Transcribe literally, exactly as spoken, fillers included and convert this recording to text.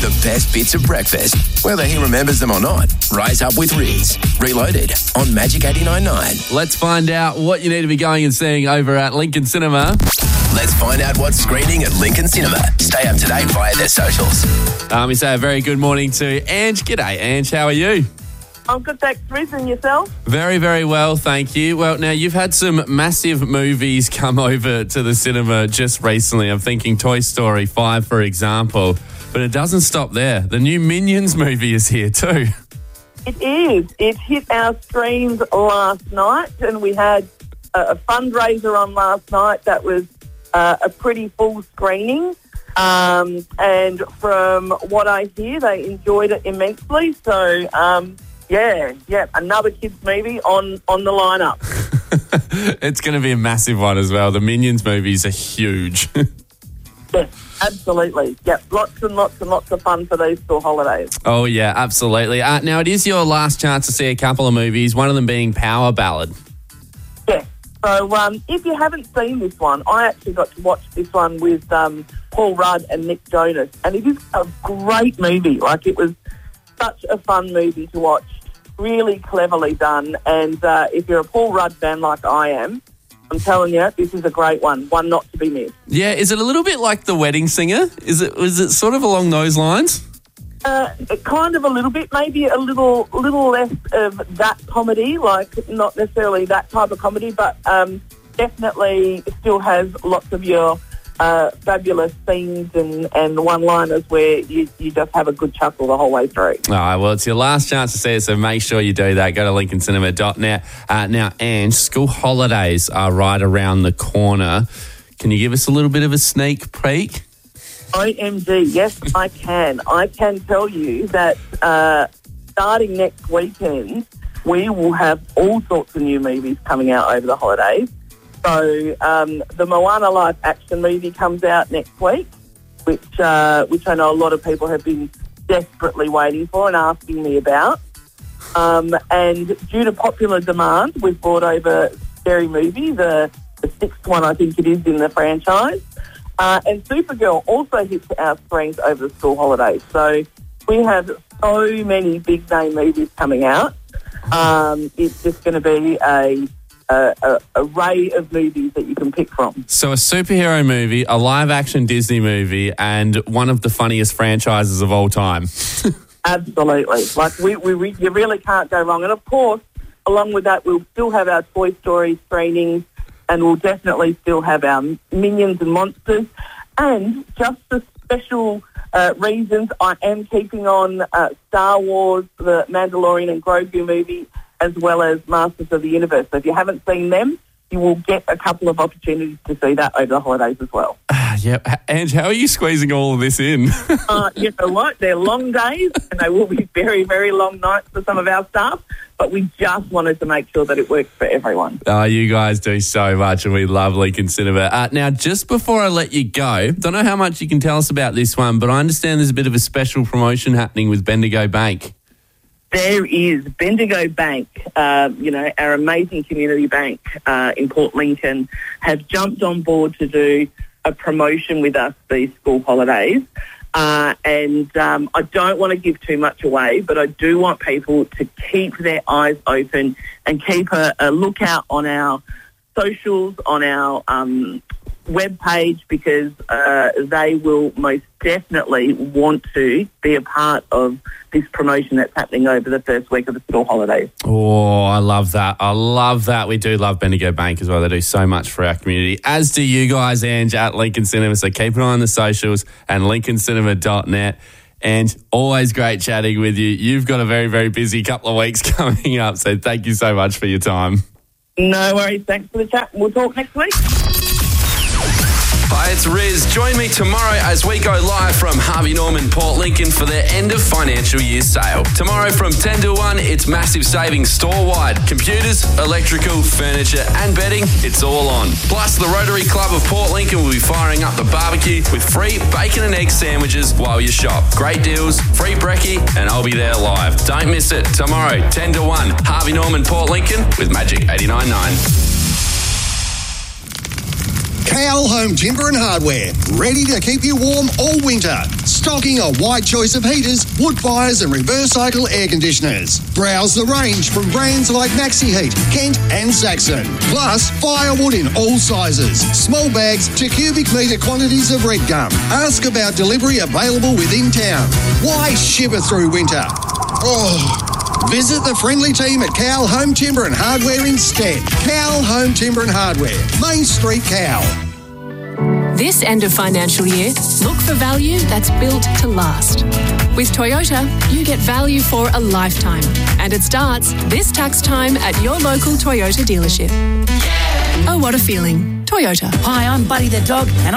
the best bits of breakfast, whether he remembers them or not. Rise Up with Riz. Reloaded on Magic eighty-nine point nine. Let's find out what you need to be going and seeing over at Lincoln Cinema. Let's find out what's screening at Lincoln Cinema. Stay up to date via their socials. Um, we say a very good morning to Ange. G'day, Ange. How are you? I'm good, thanks, Riz, and yourself? Very, very well, thank you. Well, now, you've had some massive movies come over to the cinema just recently. I'm thinking Toy Story five, for example. But it doesn't stop there. The new Minions movie is here too. It is. It hit our screens last night, and we had a, a fundraiser on last night that was uh, a pretty full screening. Um, and from what I hear, they enjoyed it immensely. So, um, yeah, yeah, another kids' movie on, on the lineup. It's going to be a massive one as well. The Minions movies are huge. Yes, absolutely. Yep, lots and lots and lots of fun for these school holidays. Oh, yeah, absolutely. Uh, now, it is your last chance to see a couple of movies, one of them being Power Ballad. Yes. So um, if you haven't seen this one, I actually got to watch this one with um, Paul Rudd and Nick Jonas, and it is a great movie. Like, it was such a fun movie to watch, really cleverly done, and uh, if you're a Paul Rudd fan like I am, I'm telling you, this is a great one, one not to be missed. Yeah, is it a little bit like The Wedding Singer? Is it? Is it sort of along those lines? Uh, kind of a little bit, maybe a little little less of that comedy, like not necessarily that type of comedy, but um, definitely still has lots of your uh, fabulous scenes and, and one-liners where you, you just have a good chuckle the whole way through. All right, well, it's your last chance to see it, so make sure you do that. Go to lincoln cinema dot net. Uh, now, Ange, school holidays are right around the corner. Can you give us a little bit of a sneak peek? O M G, yes, I can. I can tell you that uh, starting next weekend, we will have all sorts of new movies coming out over the holidays. So um, the Moana live action movie comes out next week, which uh, which I know a lot of people have been desperately waiting for and asking me about. Um, and due to popular demand, we've brought over Scary Movie, the, the sixth one I think it is in the franchise. Uh, and Supergirl also hits our screens over the school holidays. So we have so many big name movies coming out. Um, it's just going to be a A, a array of movies that you can pick from. So a superhero movie, a live-action Disney movie, and one of the funniest franchises of all time. Absolutely. Like, we, we, we, you really can't go wrong. And, of course, along with that, we'll still have our Toy Story screenings, and we'll definitely still have our Minions and Monsters. And just for special uh, reasons, I am keeping on uh, Star Wars, the Mandalorian and Grogu movie, as well as Masters of the Universe. So if you haven't seen them, you will get a couple of opportunities to see that over the holidays as well. Uh, yeah, Ange, how are you squeezing all of this in? uh, you know what? They're long days and they will be very, very long nights for some of our staff, but we just wanted to make sure that it works for everyone. Oh, you guys do so much and we love Lincoln Cinema. Uh, now, just before I let you go, don't know how much you can tell us about this one, but I understand there's a bit of a special promotion happening with Bendigo Bank. There is. Bendigo Bank, uh, you know, our amazing community bank uh, in Port Lincoln, have jumped on board to do a promotion with us these school holidays. Uh, and um, I don't want to give too much away, but I do want people to keep their eyes open and keep a, a lookout on our socials, on our um, webpage, because uh, they will most definitely want to be a part of this promotion that's happening over the first week of the school holidays. Oh, I love that. I love that. We do love Bendigo Bank as well. They do so much for our community, as do you guys, Ange, at Lincoln Cinema. So keep an eye on the socials and lincoln cinema dot net. And always great chatting with you. You've got a very, very busy couple of weeks coming up. So thank you so much for your time. No worries. Thanks for the chat. We'll talk next week. Hi, it's Riz. Join me tomorrow as we go live from Harvey Norman Port Lincoln for their end of financial year sale. Tomorrow from ten to one, it's massive savings store-wide. Computers, electrical, furniture and bedding, it's all on. Plus, the Rotary Club of Port Lincoln will be firing up the barbecue with free bacon and egg sandwiches while you shop. Great deals, free brekkie, and I'll be there live. Don't miss it. Tomorrow, ten to one, Harvey Norman Port Lincoln with Magic eighty-nine point nine. Cowell Home Timber and Hardware, ready to keep you warm all winter. Stocking a wide choice of heaters, wood fires and reverse cycle air conditioners. Browse the range from brands like Maxi Heat, Kent and Saxon. Plus, firewood in all sizes. Small bags to cubic metre quantities of red gum. Ask about delivery available within town. Why shiver through winter? Oh... Visit the friendly team at Cowell Home Timber and Hardware instead. Cowell Home Timber and Hardware, Main Street, Cowell. This end of financial year, look for value that's built to last. With Toyota, you get value for a lifetime. And it starts this tax time at your local Toyota dealership. Oh, what a feeling. Toyota. Hi, I'm Buddy the dog, and I